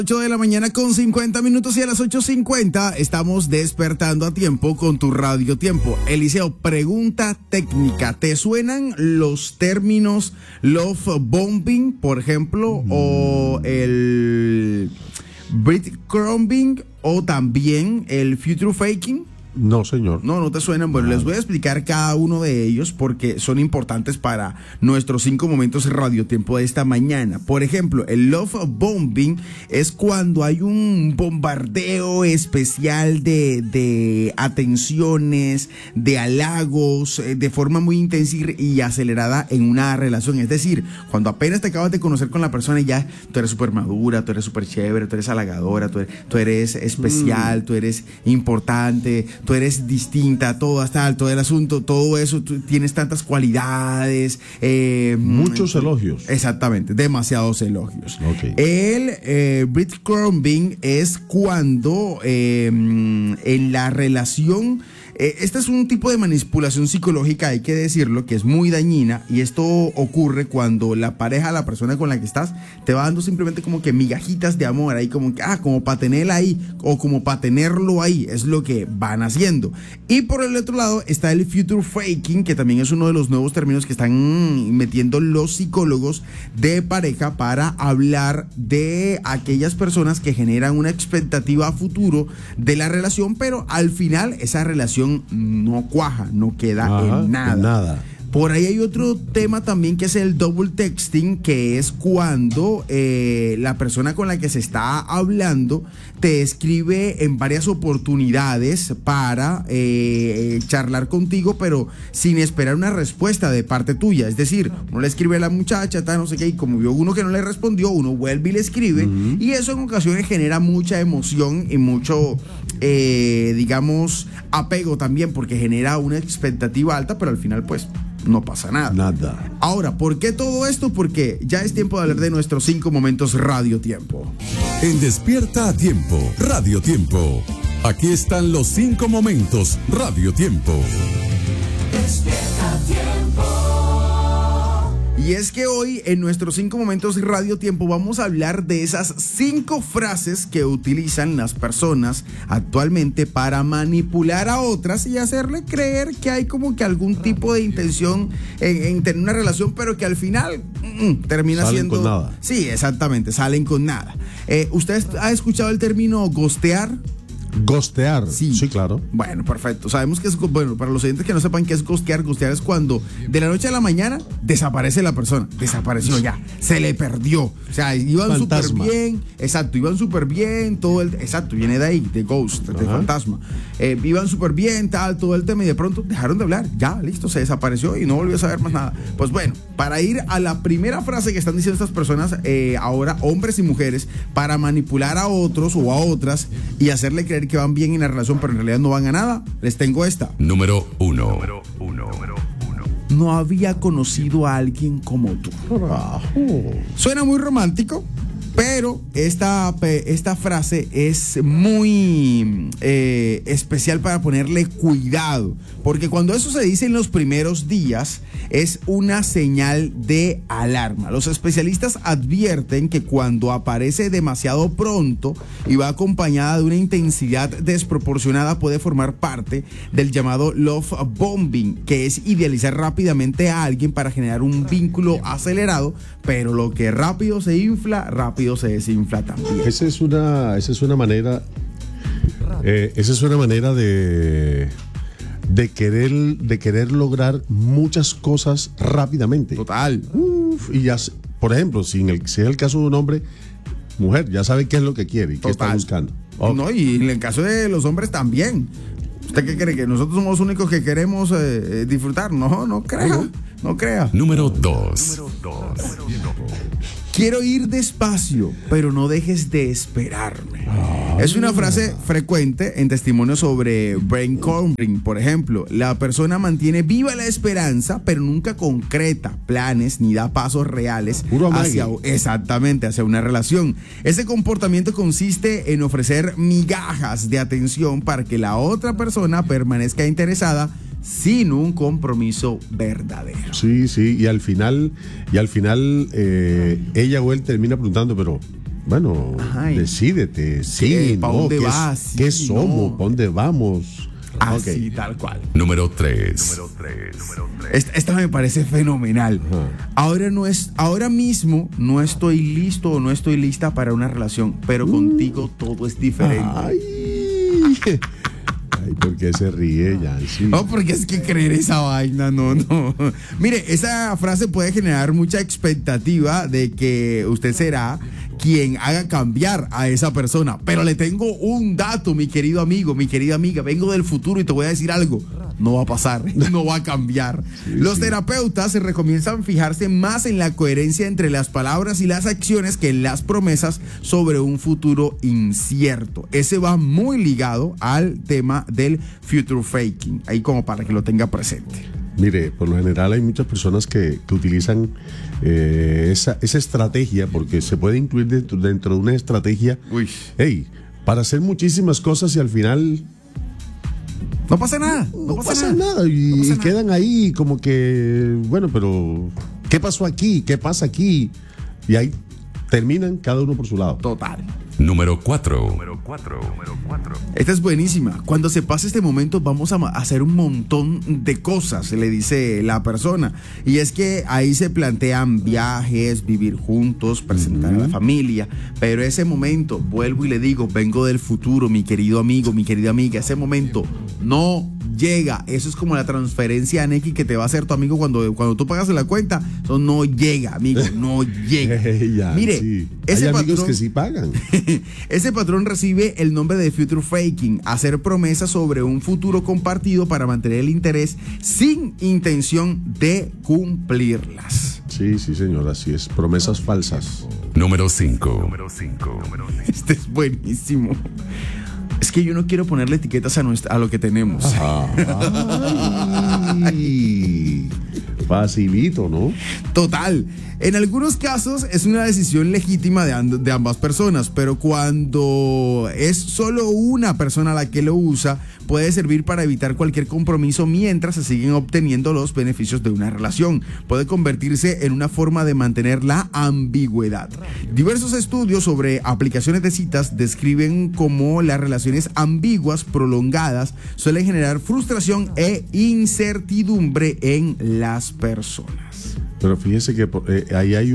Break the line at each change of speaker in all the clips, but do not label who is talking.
8 de la mañana con 50 minutos y a las 8:50 estamos despertando a tiempo con tu Radio Tiempo. Eliseo, pregunta técnica. ¿Te suenan los términos love bombing, por ejemplo, o el breadcrumbing o también el future faking?
No, señor.
No te suenan. Bueno, les voy a explicar cada uno de ellos porque son importantes para nuestros 5 momentos radiotiempo de esta mañana. Por ejemplo, el love bombing es cuando hay un bombardeo especial de atenciones, de halagos, de forma muy intensa y acelerada en una relación. Es decir, cuando apenas te acabas de conocer con la persona y ya tú eres súper madura, tú eres súper chévere, tú eres halagadora, tú eres especial, tú eres importante, tú eres distinta, todo el asunto, todo eso, tú tienes tantas cualidades.
Muchos elogios.
Exactamente, demasiados elogios.
Okay.
El breadcrumbing es cuando en la relación... Este es un tipo de manipulación psicológica, hay que decirlo, que es muy dañina, y esto ocurre cuando la pareja, la persona con la que estás, te va dando simplemente como que migajitas de amor, ahí como que, como para tenerla ahí, o como para tenerlo ahí, es lo que van haciendo. Y por el otro lado está el future faking, que también es uno de los nuevos términos que están metiendo los psicólogos de pareja para hablar de aquellas personas que generan una expectativa a futuro de la relación, pero al final esa relación no cuaja, no queda en nada. Por ahí hay otro tema también que es el double texting, que es cuando la persona con la que se está hablando te escribe en varias oportunidades para charlar contigo, pero sin esperar una respuesta de parte tuya. Es decir, uno le escribe a la muchacha, no sé qué, y como vio uno que no le respondió, uno vuelve y le escribe, y eso en ocasiones genera mucha emoción y mucho, digamos, apego también, porque genera una expectativa alta, pero al final pues no pasa nada. Ahora, ¿por qué todo esto? Porque ya es tiempo de hablar de nuestros 5 momentos Radio Tiempo.
En Despierta a Tiempo, Radio Tiempo. Aquí están los 5 momentos Radio Tiempo.
Despierta a Tiempo.
Y es que hoy en nuestros 5 momentos Radio Tiempo vamos a hablar de esas 5 frases que utilizan las personas actualmente para manipular a otras y hacerle creer que hay como que algún tipo de intención en tener una relación, pero que al final termina
salen
siendo...
con nada.
Sí, exactamente, salen con nada. ¿Usted ha escuchado el término ghostear?
Ghostear.
Sí,
claro.
Bueno, perfecto. Sabemos que es, bueno, para los oyentes que no sepan qué es ghostear es cuando de la noche a la mañana desaparece la persona. Desapareció ya. Se le perdió. O sea, iban súper bien. Exacto, iban súper bien. Exacto, viene de ahí, de ghost, de fantasma. Iban súper bien, todo el tema, y de pronto dejaron de hablar. Ya, listo, se desapareció y no volvió a saber más nada. Pues bueno, para ir a la primera frase que están diciendo estas personas, ahora, hombres y mujeres, para manipular a otros o a otras y hacerle creer que van bien en la relación, pero en realidad no van a nada, les tengo esta.
Número 1.
No había conocido a alguien como tú. Suena muy romántico, pero esta frase es muy especial para ponerle cuidado, porque cuando eso se dice en los primeros días es una señal de alarma. Los especialistas advierten que cuando aparece demasiado pronto y va acompañada de una intensidad desproporcionada puede formar parte del llamado love bombing, que es idealizar rápidamente a alguien para generar un vínculo acelerado, pero lo que rápido se infla, rápido se desinfla también.
Esa es una manera de querer lograr muchas cosas rápidamente.
Total.
Y ya, por ejemplo, si es el caso de un hombre, mujer, ya sabe qué es lo que quiere y qué está buscando.
No, y en el caso de los hombres también. ¿Usted qué cree? ¿Que nosotros somos los únicos que queremos disfrutar? No crea.
Número 2.
Quiero ir despacio, pero no dejes de esperarme. Es una frase frecuente en testimonios sobre brainstorming. Por ejemplo, la persona mantiene viva la esperanza, pero nunca concreta planes ni da pasos reales hacia una relación. Ese comportamiento consiste en ofrecer migajas de atención para que la otra persona permanezca interesada sin un compromiso verdadero.
Sí, y al final ella o él termina preguntando, pero bueno,
Ajá,
decídete, sí,
¿pa'
no,
dónde
¿qué,
vas?
qué
Sí,
somos?
no.
¿Pa' dónde vamos?
Así,
Ok.
tal cual.
Número 3.
Esta me parece fenomenal. Ahora mismo no estoy listo o no estoy lista para una relación, pero contigo todo es diferente.
Ay, ¿por qué se ríe, Yancy?
No, porque es que creer esa vaina, no. Mire, esa frase puede generar mucha expectativa de que usted será quien haga cambiar a esa persona. Pero le tengo un dato, mi querido amigo, mi querida amiga. Vengo del futuro y te voy a decir algo. No va a pasar, no va a cambiar. Los terapeutas se recomiendan fijarse más en la coherencia entre las palabras y las acciones que en las promesas sobre un futuro incierto. Ese va muy ligado al tema del future faking, ahí como para que lo tenga presente.
Mire, por lo general hay muchas personas que utilizan esa estrategia, porque se puede incluir dentro de una estrategia, para hacer muchísimas cosas y al final
no pasa nada.
no pasa nada y quedan ahí como que, bueno, pero ¿qué pasó aquí? ¿Qué pasa aquí? Y ahí terminan cada uno por su lado.
Total.
Número 4.
Esta es buenísima. Cuando se pase este momento vamos a hacer un montón de cosas, le dice la persona. Y es que ahí se plantean viajes, vivir juntos, presentar a la familia. Pero ese momento, vuelvo y le digo, vengo del futuro, mi querido amigo, mi querida amiga. Ese momento no llega. Eso es como la transferencia Nequi que te va a hacer tu amigo cuando tú pagas la cuenta. Eso no llega, amigo, no llega.
Ya,
Mire,
sí.
ese
Hay amigos
patrón
que sí pagan.
ese patrón recibe el nombre de future faking, hacer promesas sobre un futuro compartido para mantener el interés sin intención de cumplirlas.
Sí, señor, así es. Promesas falsas.
Número 5.
Este es buenísimo. Es que yo no quiero ponerle etiquetas a lo que tenemos.
Ay, facilito, ¿no?
Total. En algunos casos es una decisión legítima de ambas personas, pero cuando es solo una persona la que lo usa, puede servir para evitar cualquier compromiso mientras se siguen obteniendo los beneficios de una relación. Puede convertirse en una forma de mantener la ambigüedad. Diversos estudios sobre aplicaciones de citas describen cómo las relaciones ambiguas prolongadas suelen generar frustración e incertidumbre en las personas.
Pero fíjese que ahí hay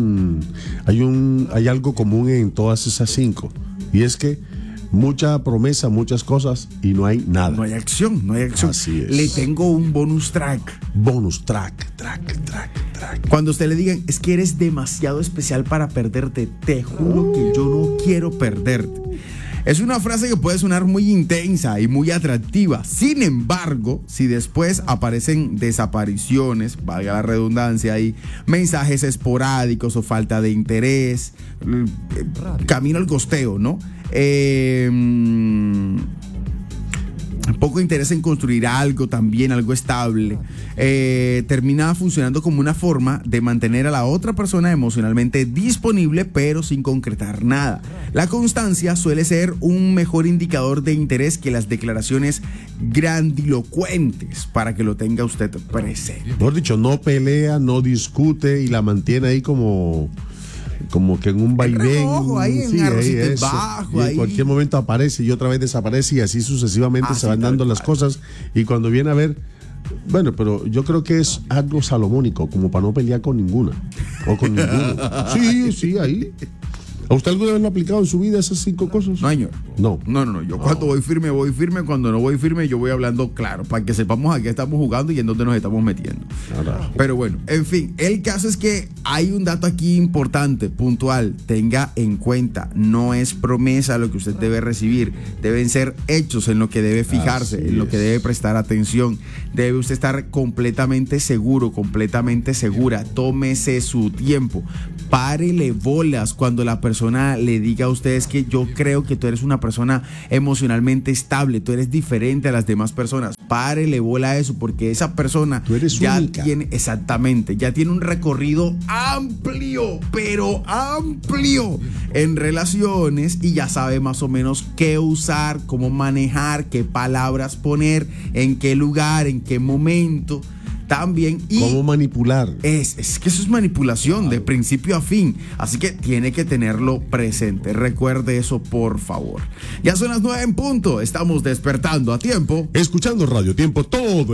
algo común en todas esas 5. Y es que mucha promesa, muchas cosas y no hay nada.
No hay acción, no hay acción.
Así es.
Le tengo un bonus track.
Bonus track.
Cuando usted le digan, es que eres demasiado especial para perderte, te juro que yo no quiero perderte. Es una frase que puede sonar muy intensa y muy atractiva. Sin embargo, si después aparecen desapariciones, valga la redundancia ahí, mensajes esporádicos o falta de interés, camino al gosteo, ¿no? Poco interés en construir algo también, algo estable, termina funcionando como una forma de mantener a la otra persona emocionalmente disponible pero sin concretar nada. La constancia suele ser un mejor indicador de interés que las declaraciones grandilocuentes, para que lo tenga usted presente.
Mejor dicho, no pelea, no discute y la mantiene ahí como que en un vaivén,
ahí en arrocito
eso.
bajo,
y en
ahí.
cualquier momento aparece y otra vez desaparece y así sucesivamente se van dando las cosas y cuando viene a ver, bueno, pero yo creo que es algo salomónico, como para no pelear con ninguna o con ninguno. Sí, ahí. ¿A usted alguna vez lo ha aplicado en su vida esas 5 cosas?
No, señor.
No.
Yo cuando voy firme, voy firme. Cuando no voy firme, yo voy hablando claro, para que sepamos a qué estamos jugando y en dónde nos estamos metiendo.
Carajo.
Pero bueno, en fin, el caso es que hay un dato aquí importante, puntual. Tenga en cuenta, no es promesa lo que usted debe recibir. Deben ser hechos en lo que debe fijarse,
Así
en lo que
es.
debe prestar atención. Debe usted estar completamente seguro, completamente segura. Tómese su tiempo. Párele bolas cuando la persona le diga a ustedes que yo creo que tú eres una persona emocionalmente estable, tú eres diferente a las demás personas. Párele bola a eso, porque esa persona
Tú eres
ya
única.
ya tiene un recorrido amplio, pero amplio en relaciones y ya sabe más o menos qué usar, cómo manejar, qué palabras poner, en qué lugar, en qué momento. también. Y
¿cómo manipular?
Es que eso es manipulación de principio a fin. Así que tiene que tenerlo presente. Recuerde eso, por favor. Ya son las 9 en punto. Estamos despertando a tiempo.
Escuchando Radio Tiempo todo